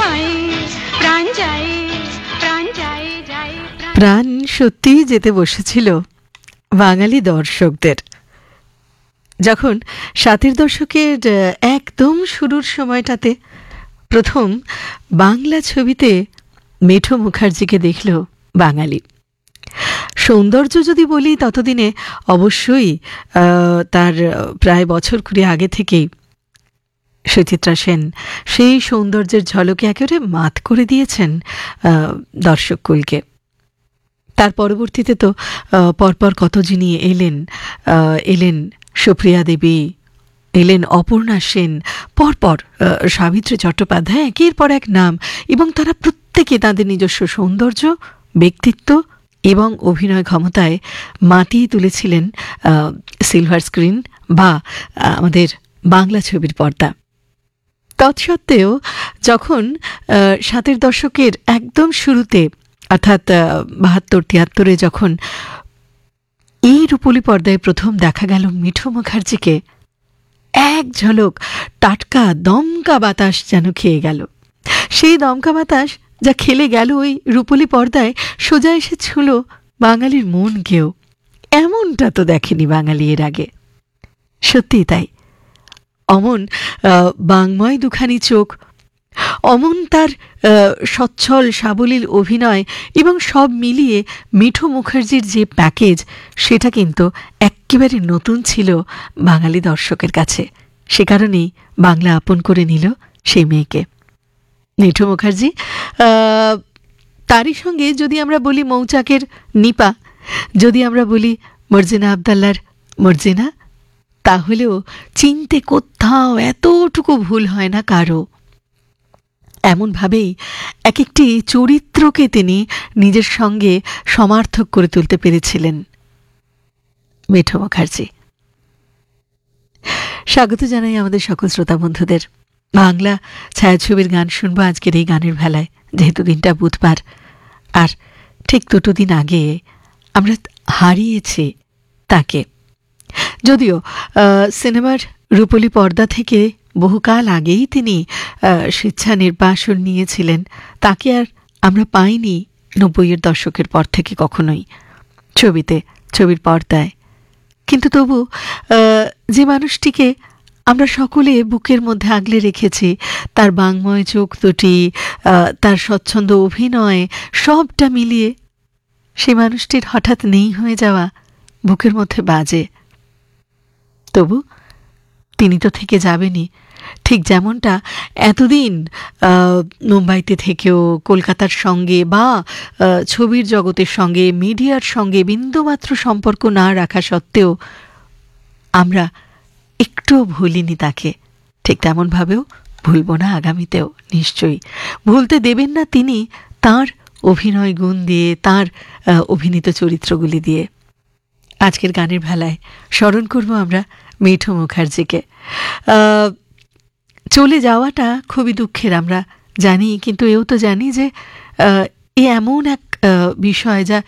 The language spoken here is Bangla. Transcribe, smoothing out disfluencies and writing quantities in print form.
প্রাণ সত্যিই যেতে বসেছিল বাঙালি দর্শকদের। যখন 60-এর দশকের একদম শুরুর সময়টাতে প্রথম বাংলা ছবিতে মেঠো মুখার্জিকে দেখল বাঙালি। সৌন্দর্য যদি বলি, ততদিনে অবশ্যই তার প্রায় বছর 20 আগে থেকেই সুচিত্রা সেন সেই সৌন্দর্যের ঝলকে একেবারে মাত করে দিয়েছেন দর্শককুলকে। তার পরবর্তীতে তো পরপর কত যিনি এলেন সুপ্রিয়া দেবী, এলেন অপর্ণা সেন, পরপর সাবিত্রী চট্টোপাধ্যায়, একের পর এক নাম, এবং তারা প্রত্যেকে তাদের নিজস্ব সৌন্দর্য, ব্যক্তিত্ব এবং অভিনয় ক্ষমতায় মাতিয়ে তুলেছিলেন সিলভার স্ক্রিন বা আমাদের বাংলা ছবির পর্দা। তৎসত্ত্বেও যখন 60-এর দশকের একদম শুরুতে, অর্থাৎ 72-73-এ যখন এই রূপলী পর্দায় প্রথম দেখা গেল মিঠো মুখার্জিকে, এক ঝলক টাটকা দমকা বাতাস যেন খেয়ে গেল। সেই দমকা বাতাস যা খেলে গেল ওই রূপলী পর্দায়, সোজা এসে ছুঁল বাঙালির মনকেও। এমনটা তো দেখেনি বাঙালি এর আগে। সত্যিই তাই। অমন বাংময় দুখানি চোখ, অমন তার সচ্ছল সাবলীল অভিনয়, এবং সব মিলিয়ে মিঠো মুখার্জির যে প্যাকেজ, সেটা কিন্তু একেবারে নতুন ছিল বাঙালি দর্শকের কাছে। সে কারণেই বাংলা আপন করে নিল সেই মেয়েকে, মিঠো মুখার্জি। তারই সঙ্গে যদি আমরা বলি মৌচাকের নিপা, যদি আমরা বলি মর্জিনা আবদাল্লার মর্জিনা, তাহলেও চিনতে কোথাও এতটুকু ভুল হয় না কারো। এমনভাবেই এক একটি চরিত্রকে তিনি নিজের সঙ্গে সমার্থক করে তুলতে পেরেছিলেন মিঠো মুখার্জি। স্বাগত জানাই আমাদের সকল শ্রোতা বন্ধুদের। বাংলা ছায়াছবির গান শুনবো আজকের এই গানের ভেলায়, যেহেতু দিনটা বুধবার, আর ঠিক দুটো দিন আগে আমরা হারিয়েছি তাকে। যদিও সিনেমার রূপলী পর্দা থেকে বহুকাল আগেই তিনি স্বেচ্ছা নির্বাসন নিয়েছিলেন, তাকে আর আমরা পাইনি 90-এর দশকের পর থেকে কখনোই ছবির পর্দায়। কিন্তু তবু যে মানুষটিকে আমরা সকলে বুকের মধ্যে আগলে রেখেছি, তার বাংময় চোখ দুটি, তার স্বচ্ছন্দ অভিনয়, সবটা মিলিয়ে সেই মানুষটির হঠাৎ নেই হয়ে যাওয়া বুকের মধ্যে বাজে। তবু তিনি তো থেকে যাবেনই, ঠিক যেমনটা এতদিন মুম্বাইতে থেকেও কলকাতার সঙ্গে বা ছবির জগতের সঙ্গে, মিডিয়ার সঙ্গে বিন্দুমাত্র সম্পর্ক না রাখা সত্ত্বেও আমরা একটুও ভুলিনি তাকে, ঠিক তেমনভাবেও ভুলব না আগামীতেও। নিশ্চয়ই ভুলতে দেবেন না তিনি তার অভিনয় গুণ দিয়ে, তার অভিনীত চরিত্রগুলি দিয়ে। আজকের গানের ভেলায় স্মরণ করব আমরা মিঠো মুখার্জিকে। চলে যাওয়াটা খুবই দুঃখের আমরা জানি, কিন্তু এও তো জানি যে এ এমন এক বিষয় যা